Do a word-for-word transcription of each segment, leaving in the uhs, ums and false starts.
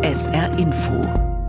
S R Info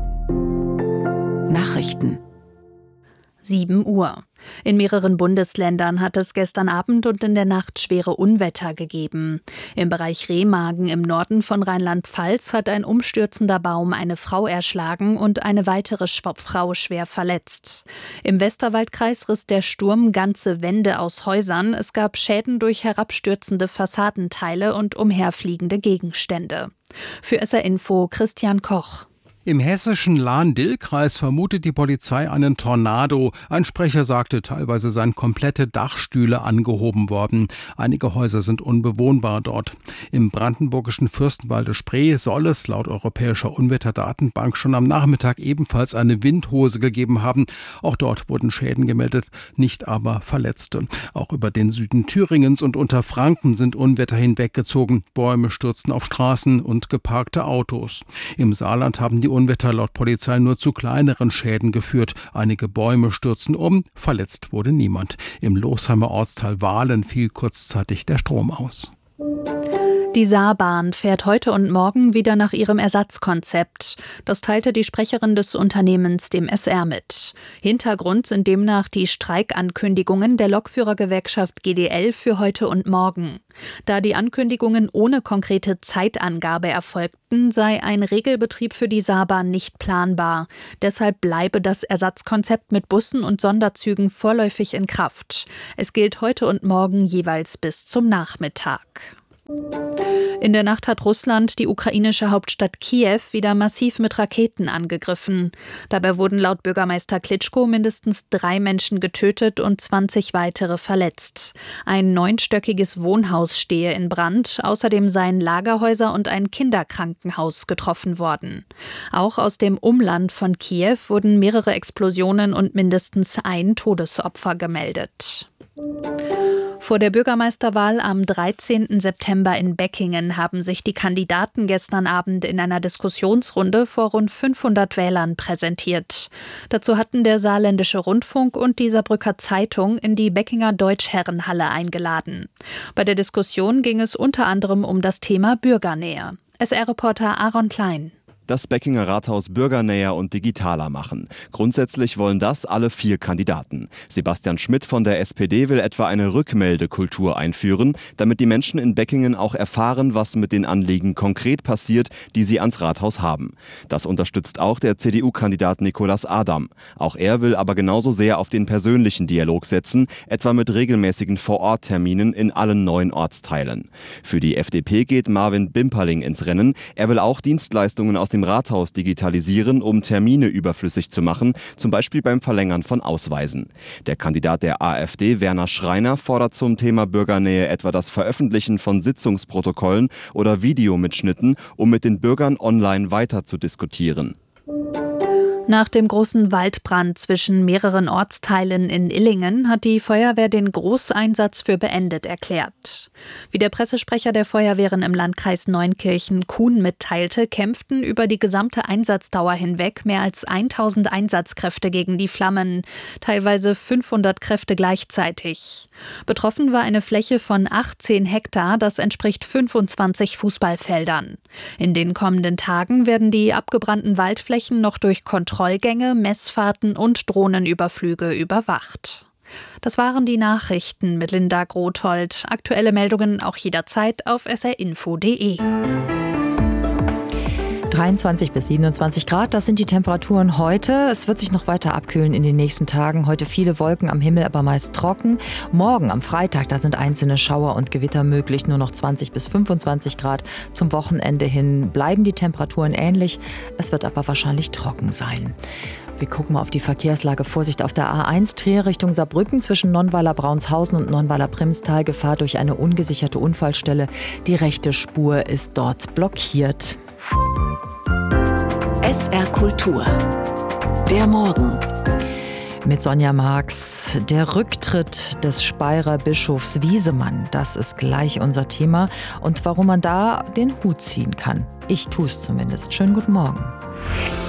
Nachrichten. sieben Uhr. In mehreren Bundesländern hat es gestern Abend und in der Nacht schwere Unwetter gegeben. Im Bereich Remagen im Norden von Rheinland-Pfalz hat ein umstürzender Baum eine Frau erschlagen und eine weitere Frau schwer verletzt. Im Westerwaldkreis riss der Sturm ganze Wände aus Häusern. Es gab Schäden durch herabstürzende Fassadenteile und umherfliegende Gegenstände. Für S R Info Christian Koch. Im hessischen Lahn-Dill-Kreis vermutet die Polizei einen Tornado. Ein Sprecher sagte, teilweise seien komplette Dachstühle angehoben worden. Einige Häuser sind unbewohnbar dort. Im brandenburgischen Fürstenwalde-Spree soll es laut Europäischer Unwetterdatenbank schon am Nachmittag ebenfalls eine Windhose gegeben haben. Auch dort wurden Schäden gemeldet, nicht aber Verletzte. Auch über den Süden Thüringens und Unterfranken sind Unwetter hinweggezogen. Bäume stürzten auf Straßen und geparkte Autos. Im Saarland haben die Unwetter laut Polizei nur zu kleineren Schäden geführt. Einige Bäume stürzten um, verletzt wurde niemand. Im Losheimer Ortsteil Wahlen fiel kurzzeitig der Strom aus. Die Saarbahn fährt heute und morgen wieder nach ihrem Ersatzkonzept. Das teilte die Sprecherin des Unternehmens dem S R mit. Hintergrund sind demnach die Streikankündigungen der Lokführergewerkschaft G D L für heute und morgen. Da die Ankündigungen ohne konkrete Zeitangabe erfolgten, sei ein Regelbetrieb für die Saarbahn nicht planbar. Deshalb bleibe das Ersatzkonzept mit Bussen und Sonderzügen vorläufig in Kraft. Es gilt heute und morgen jeweils bis zum Nachmittag. In der Nacht hat Russland die ukrainische Hauptstadt Kiew wieder massiv mit Raketen angegriffen. Dabei wurden laut Bürgermeister Klitschko mindestens drei Menschen getötet und zwanzig weitere verletzt. Ein neunstöckiges Wohnhaus stehe in Brand. Außerdem seien Lagerhäuser und ein Kinderkrankenhaus getroffen worden. Auch aus dem Umland von Kiew wurden mehrere Explosionen und mindestens ein Todesopfer gemeldet. Vor der Bürgermeisterwahl am dreizehnten September in Beckingen haben sich die Kandidaten gestern Abend in einer Diskussionsrunde vor rund fünfhundert Wählern präsentiert. Dazu hatten der Saarländische Rundfunk und die Saarbrücker Zeitung in die Beckinger Deutschherrenhalle eingeladen. Bei der Diskussion ging es unter anderem um das Thema Bürgernähe. S R-Reporter Aaron Klein. Das Beckinger Rathaus bürgernäher und digitaler machen. Grundsätzlich wollen das alle vier Kandidaten. Sebastian Schmidt von der S P D will etwa eine Rückmeldekultur einführen, damit die Menschen in Beckingen auch erfahren, was mit den Anliegen konkret passiert, die sie ans Rathaus haben. Das unterstützt auch der C D U-Kandidat Nicolas Adam. Auch er will aber genauso sehr auf den persönlichen Dialog setzen, etwa mit regelmäßigen Vor-Ort-Terminen in allen neuen Ortsteilen. Für die F D P geht Marvin Bimperling ins Rennen. Er will auch Dienstleistungen aus dem Rathaus digitalisieren, um Termine überflüssig zu machen, zum Beispiel beim Verlängern von Ausweisen. Der Kandidat der AfD, Werner Schreiner, fordert zum Thema Bürgernähe etwa das Veröffentlichen von Sitzungsprotokollen oder Videomitschnitten, um mit den Bürgern online weiter zu diskutieren. Nach dem großen Waldbrand zwischen mehreren Ortsteilen in Illingen hat die Feuerwehr den Großeinsatz für beendet erklärt. Wie der Pressesprecher der Feuerwehren im Landkreis Neunkirchen-Kuhn mitteilte, kämpften über die gesamte Einsatzdauer hinweg mehr als tausend Einsatzkräfte gegen die Flammen, teilweise fünfhundert Kräfte gleichzeitig. Betroffen war eine Fläche von achtzehn Hektar, das entspricht fünfundzwanzig Fußballfeldern. In den kommenden Tagen werden die abgebrannten Waldflächen noch durch Kontrolle Kontrollgänge, Messfahrten und Drohnenüberflüge überwacht. Das waren die Nachrichten mit Linda Grothold. Aktuelle Meldungen auch jederzeit auf s r info punkt d e. dreiundzwanzig bis siebenundzwanzig Grad, das sind die Temperaturen heute. Es wird sich noch weiter abkühlen in den nächsten Tagen. Heute viele Wolken am Himmel, aber meist trocken. Morgen am Freitag, da sind einzelne Schauer und Gewitter möglich, nur noch zwanzig bis fünfundzwanzig Grad. Zum Wochenende hin bleiben die Temperaturen ähnlich. Es wird aber wahrscheinlich trocken sein. Wir gucken mal auf die Verkehrslage. Vorsicht auf der A eins, Trier Richtung Saarbrücken zwischen Nonnweiler-Braunsthausen und Nonnweiler-Primstal. Gefahr durch eine ungesicherte Unfallstelle. Die rechte Spur ist dort blockiert. S R Kultur. Der Morgen. Mit Sonja Marx. Der Rücktritt des Speyerer Bischofs Wiesemann, das ist gleich unser Thema. Und warum man da den Hut ziehen kann. Ich tue es zumindest. Schönen guten Morgen.